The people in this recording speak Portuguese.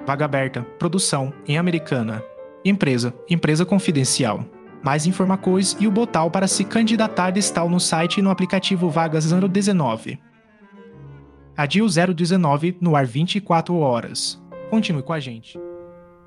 Vaga aberta, produção, em Americana. Empresa, empresa confidencial. Mais informações e o botão para se candidatar está no site e no aplicativo Vagas 019. A DIU 019 no ar 24 horas. Continue com a gente.